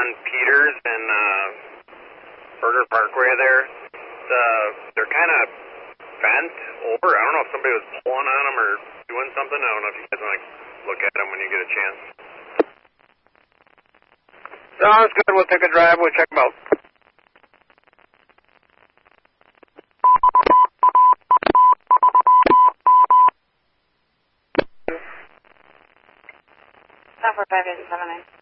Peters and Burger Parkway there. They're kind of bent over. I don't know if somebody was pulling on them or doing something. I don't know if you guys want to look at them when you get a chance. Sounds good. We'll take a drive. We'll check them out. South 45 879.